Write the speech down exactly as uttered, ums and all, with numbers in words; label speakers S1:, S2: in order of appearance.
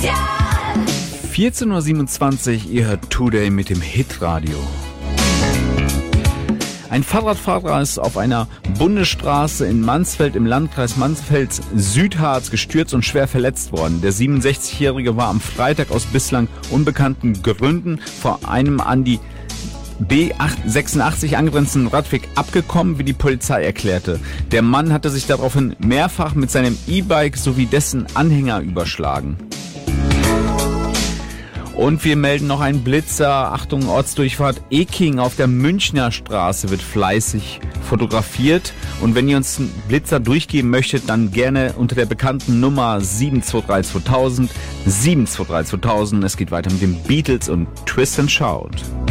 S1: vierzehn Uhr siebenundzwanzig, ihr hört Today mit dem Hitradio. Ein Fahrradfahrer ist auf einer Bundesstraße in Mansfeld im Landkreis Mansfeld-Südharz gestürzt und schwer verletzt worden. Der siebenundsechzigjährige war am Freitag aus bislang unbekannten Gründen vor einem an die B sechsundachtzig angrenzenden Radweg abgekommen, wie die Polizei erklärte. Der Mann hatte sich daraufhin mehrfach mit seinem E-Bike sowie dessen Anhänger überschlagen. Und wir melden noch einen Blitzer. Achtung, Ortsdurchfahrt Eking auf der Münchner Straße wird fleißig fotografiert. Und wenn ihr uns einen Blitzer durchgeben möchtet, dann gerne unter der bekannten Nummer sieben zwei drei zweitausend, sieben zwei drei zweitausend. Es geht weiter mit den Beatles und Twist and Shout.